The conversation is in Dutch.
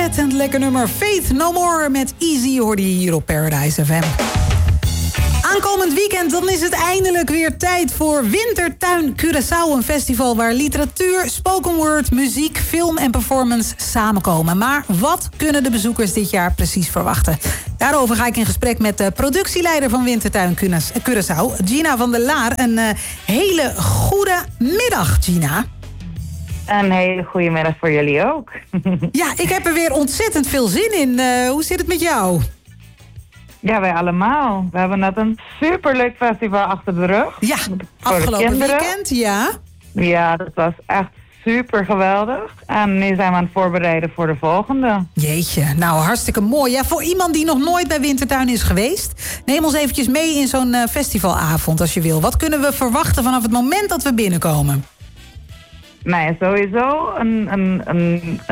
Ontzettend lekker nummer. Faith No More met Easy hoorde je hier op Paradise FM. Aankomend weekend dan is het eindelijk weer tijd voor Wintertuin Curaçao. Een festival waar literatuur, spoken word, muziek, film en performance samenkomen. Maar wat kunnen de bezoekers dit jaar precies verwachten? Daarover ga ik in gesprek met de productieleider van Wintertuin Curaçao, Gina van der Laar. Een hele goede middag, Gina. Een hele goede middag voor jullie ook. Ja, ik heb er weer ontzettend veel zin in. Hoe zit het met jou? Ja, wij allemaal. We hebben net een superleuk festival achter de rug. Ja, afgelopen weekend, ja. Ja, dat was echt super geweldig. En nu zijn we aan het voorbereiden voor de volgende. Jeetje, nou hartstikke mooi. Ja, voor iemand die nog nooit bij Wintertuin is geweest, neem ons eventjes mee in zo'n festivalavond als je wil. Wat kunnen we verwachten vanaf het moment dat we binnenkomen? Nou ja, sowieso een